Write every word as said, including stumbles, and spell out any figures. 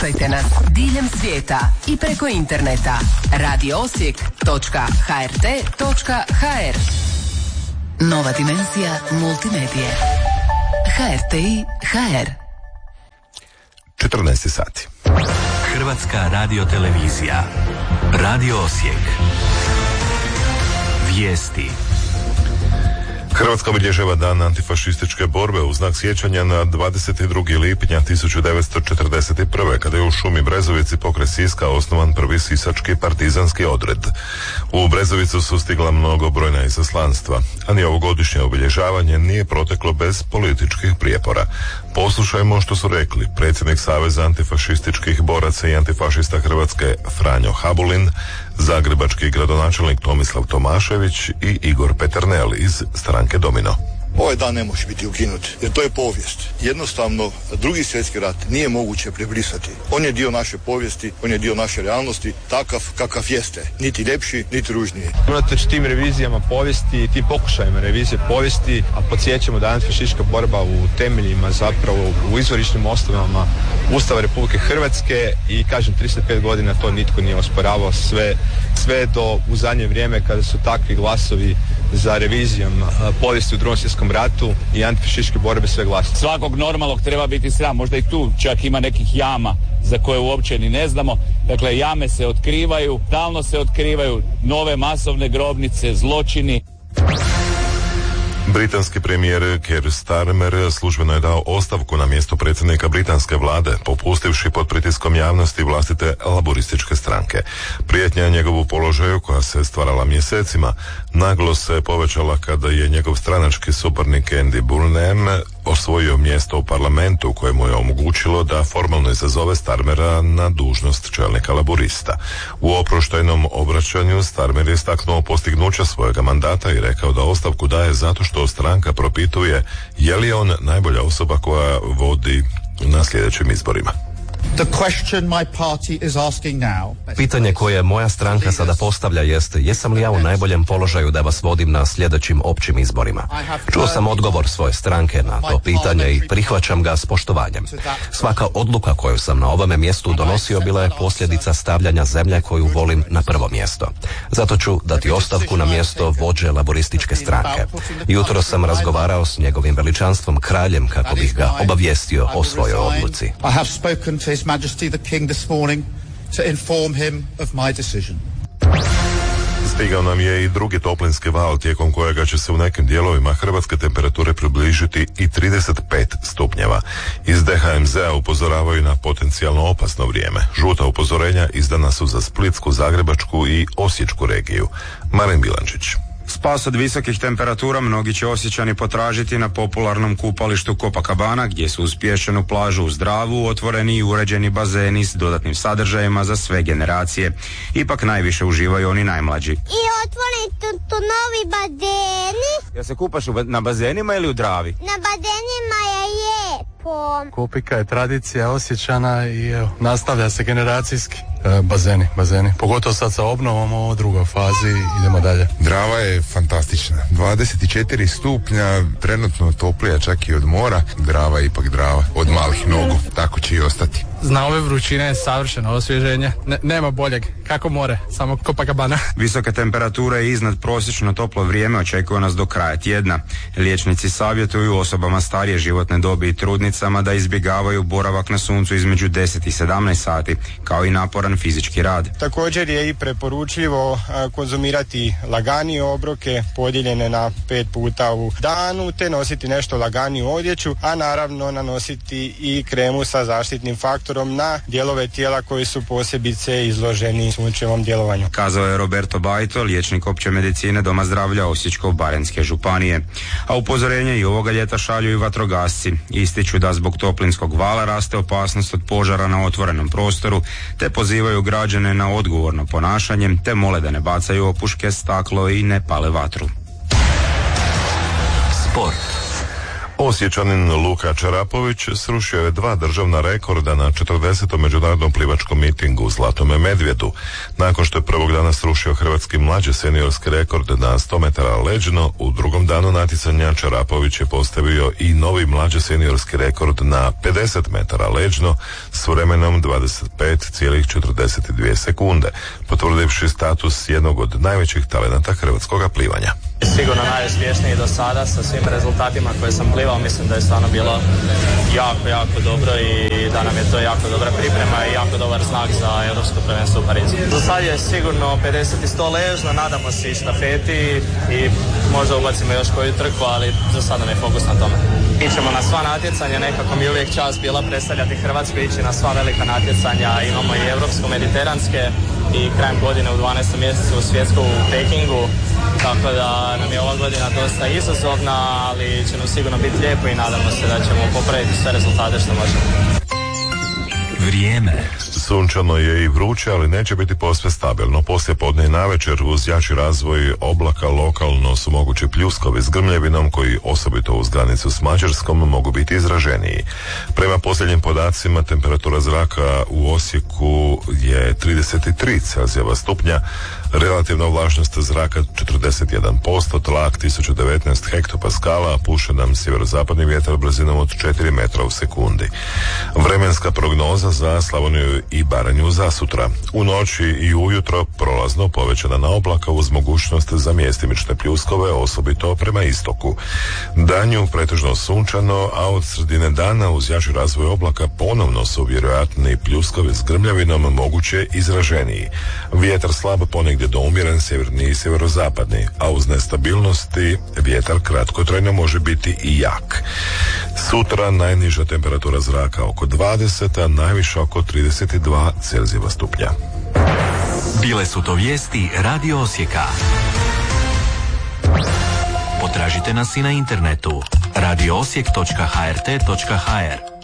Slušajte nas diljem svijeta i preko interneta radio osijek točka h r t točka h r. Nova dimenzija multimedije. H R T I H R. četrnaest sati. Hrvatska radiotelevizija. Radio Osijek. Vijesti. Hrvatska obilježava dan antifašističke borbe u znak sjećanja na dvadeset drugi lipnja tisuću devetsto četrdeset prve. kada je u šumi Brezovici pokraj Siska osnovan prvi sisački partizanski odred. U Brezovicu su stigla mnogobrojna izaslanstva, a ni ovogodišnje obilježavanje nije proteklo bez političkih prijepora. Poslušajmo što su rekli predsjednik Saveza antifašističkih boraca i antifašista Hrvatske Franjo Habulin, zagrebački gradonačelnik Tomislav Tomašević i Igor Peternel iz stranke Domino. Ovaj dan ne može biti ukinut, jer to je povijest. Jednostavno, drugi svjetski rat nije moguće prebrisati. On je dio naše povijesti, on je dio naše realnosti, takav kakav jeste. Niti ljepši, niti ružniji. Unatoč tim revizijama povijesti, tim pokušajima revizije povijesti, a podsjećamo da je antifašistička borba u temeljima, zapravo u izvorišnim osnovama Ustava Republike Hrvatske i kažem trideset pet godina to nitko nije osporavao, sve, sve do u zadnje vrijeme kada su takvi glasovi za revizijom povijesti u drugom svjetskom ratu i antifašističke borbe sve glasne. Svakog normalnog treba biti sram, možda i tu čak ima nekih jama za koje uopće ni ne znamo. Dakle, jame se otkrivaju, stalno se otkrivaju nove masovne grobnice, zločini. Britanski premijer Keir Starmer službeno je dao ostavku na mjesto predsjednika britanske vlade, popustivši pod pritiskom javnosti vlastite laborističke stranke. Prijetnja njegovu položaju, koja se stvarala mjesecima, naglo se povećala kada je njegov stranački suparnik Andy Burnham osvojio mjesto u parlamentu koje mu je omogućilo da formalno izazove Starmera na dužnost čelnika laborista. U oproštajnom obraćanju Starmer je istaknuo postignuća svojega mandata i rekao da ostavku daje zato što stranka propituje je li on najbolja osoba koja vodi na sljedećim izborima. Pitanje koje moja stranka sada postavlja jest jesam li ja u najboljem položaju da vas vodim na sljedećim općim izborima. Čuo sam odgovor svoje stranke na to pitanje i prihvaćam ga s poštovanjem. Svaka odluka koju sam na ovome mjestu donosio bila je posljedica stavljanja zemlje koju volim na prvo mjesto. Zato ću dati ostavku na mjesto vođe laborističke stranke. Jutro sam razgovarao s njegovim veličanstvom kraljem kako bih ga obavijestio o svojoj odluci. His Majesty the King this morning to inform him of my decision. Stigao nam je i drugi toplinski val tijekom kojega će se u nekim dijelovima Hrvatske temperature približiti i trideset pet stupnjeva. Iz D H M Z-a upozoravaju na potencijalno opasno vrijeme. Žuta upozorenja izdana su za Splitsku, Zagrebačku i Osječku regiju. Marin Bilančić. Spas od visokih temperatura mnogi će Osječani potražiti na popularnom kupalištu Copacabana, gdje su uz pješčanu plažu uz Dravu otvoreni i uređeni bazeni s dodatnim sadržajima za sve generacije. Ipak najviše uživaju oni najmlađi. I otvoreni tu, tu novi bazeni. Ja se kupaš u, na bazenima ili u Dravi? Na bazenima je lijepo. Kupika je tradicija Osječana i evo, nastavlja se generacijski. E, bazeni, bazeni. Pogotovo sad sa obnovom u drugoj fazi idemo dalje. Drava je fantastična. dvadeset četiri stupnja, trenutno toplija čak i od mora. Drava je ipak Drava, od malih nogu. Tako će i ostati. Zna ove vrućine je savršeno osvježenje. Ne, nema boljeg. Kako more, samo Copacabana. Visoke temperature i iznad prosječno toplo vrijeme očekuje nas do kraja tjedna. Liječnici savjetuju osobama starije životne dobi i trudnicama da izbjegavaju boravak na suncu između deset i sedamnaest sati, kao i naporan fizički rad. Također je i preporučljivo a, konzumirati laganije obroke podijeljene na pet puta u danu, te nositi nešto laganiju odjeću, a naravno nanositi i kremu sa zaštitnim faktorom na dijelove tijela koji su posebice izloženi sunčevom djelovanju. Kazao je Roberto Bajto, liječnik opće medicine Doma zdravlja Osječko-baranjske županije. A upozorenje i ovoga ljeta šalju i vatrogasci. Ističu da zbog toplinskog vala raste opasnost od požara na otvorenom prostoru, te pozivaju građane na odgovorno ponašanje, te mole da ne bacaju opuške, staklo i ne pale vatru. Sport. Osječanin Luka Čarapović srušio je dva državna rekorda na četrdesetom međunarodnom plivačkom mitingu u Zlatome Medvjedu. Nakon što je prvog dana srušio hrvatski mlađi seniorski rekord na sto metara leđno, u drugom danu natjecanja Čarapović je postavio i novi mlađi seniorski rekord na pedeset metara leđno s vremenom dvadeset pet zarez četrdeset dvije sekunde, potvrdivši status jednog od najvećih talenata hrvatskoga plivanja. Sigurno najuspješniji do sada sa svim rezultatima koje sam plivao, mislim da je stvarno bilo jako, jako dobro i da nam je to jako dobra priprema i jako dobar znak za Europsko prvenstvo u Parizu. Za sad je sigurno pedeset i sto ležno, nadamo se i štafeti i možda ubacimo još koju trku, ali za sada ne fokus na tome. Ićemo na sva natjecanja, nekako mi uvijek čast bila predstavljati Hrvatsku, ići na sva velika natjecanja, imamo i europsko-mediteranske i krajem godine u dvanaestom mjesecu u svjetsku u Pekingu, tako da nam je ova godina dosta izazovna, ali će nam sigurno biti lijepo i nadamo se da ćemo popraviti sve rezultate što možemo. Vrijeme. Sunčano je i vruće, ali neće biti posve stabilno. Poslije podne i navečer uz jači razvoj oblaka lokalno su mogući pljuskovi s grmljevinom koji osobito uz granicu s Mađarskom mogu biti izraženiji. Prema posljednjim podacima temperatura zraka u Osijeku je trideset tri Celzijeva stupnja, relativna vlažnost zraka četrdeset jedan posto, tlak tisuću devetnaest hektopaskala, puše nam sjeverozapadni vjetar brzinom od četiri metra u sekundi. Vremenska prognoza za Slavoniju i Baranju za sutra. U noći i ujutro prolazno povećana na oblaka uz mogućnost za mjestimične pljuskove, osobito prema istoku. Danju pretežno sunčano, a od sredine dana uz jači razvoj oblaka ponovno su vjerojatni pljuskovi s grmljavinom, moguće izraženiji. Vjetar slab, ponegdje do umjeren sjeverni i sjeverozapadni, a uz nestabilnosti vjetar kratkotrajno može biti i jak. Sutra najniža temperatura zraka oko dvadeset, a najviša oko trideset dva Celzijeva stupnja. Bile su to vijesti Radio Osijeka. Potražite nas i na internetu radio osijek točka h r t točka h r.